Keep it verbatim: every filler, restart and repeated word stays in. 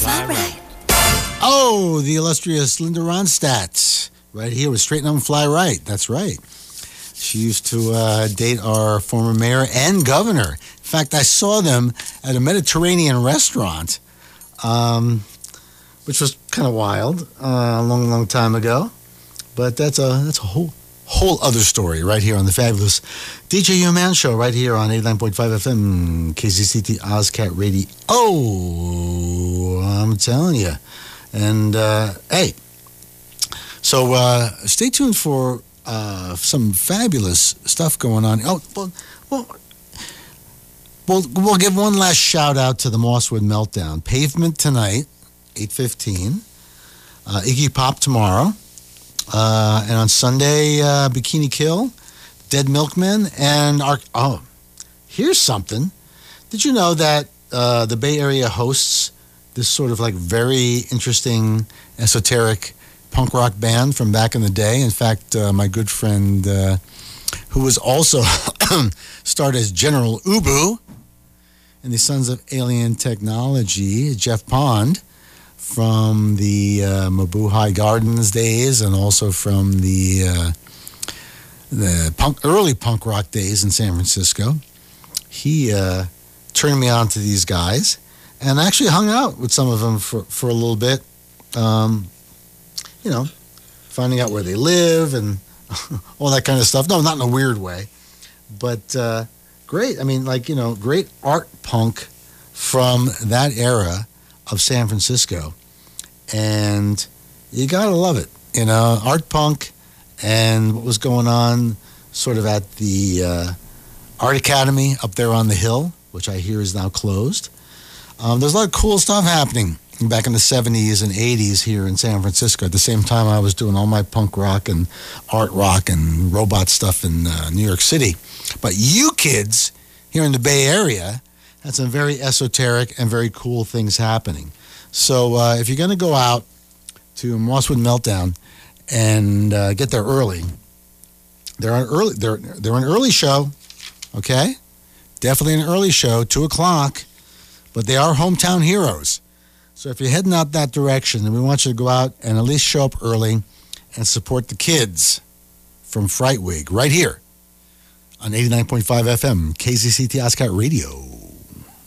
Fly Right. Oh, the illustrious Linda Ronstadt, right here with Straighten Up and Fly Right. That's right. She used to uh, date our former mayor and governor. In fact, I saw them at a Mediterranean restaurant, um, which was kind of wild uh, a long, long time ago. But that's a that's a whole whole other story right here on the fabulous D J U Man Show right here on eighty-nine point five F M K C C T Ozcat Radio. Oh, I'm telling you. And, uh, hey, so uh, stay tuned for uh, some fabulous stuff going on. Oh, well, well, we'll, we'll give one last shout-out to the Mosswood Meltdown. Pavement tonight, eight fifteen. Uh, Iggy Pop tomorrow. Uh, and on Sunday, uh, Bikini Kill, Dead Milkmen, and... Our, oh, here's something. Did you know that uh, the Bay Area hosts... this sort of like very interesting, esoteric punk rock band from back in the day? In fact, uh, my good friend, uh, who was also started as General Ubu in the Sons of Alien Technology, Jeff Pond, from the uh, Mabuhay Gardens days, and also from the uh, the punk early punk rock days in San Francisco. He uh, turned me on to these guys. And I actually hung out with some of them for, for a little bit, um, you know, finding out where they live and all that kind of stuff. No, not in a weird way, but uh, great. I mean, like, you know, great art punk from that era of San Francisco. And you got to love it, you know, art punk and what was going on sort of at the uh, Art Academy up there on the hill, which I hear is now closed. Um, there's a lot of cool stuff happening back in the seventies and eighties here in San Francisco. At the same time, I was doing all my punk rock and art rock and robot stuff in uh, New York City. But you kids here in the Bay Area had some very esoteric and very cool things happening. So uh, if you're going to go out to Mosswood Meltdown and uh, get there early, they're an early they're they're an early show, okay? Definitely an early show, two o'clock. But they are hometown heroes. So if you're heading out that direction, then we want you to go out and at least show up early and support the kids from Frightwig right here on eighty-nine point five F M, K C C T Ozcat Radio.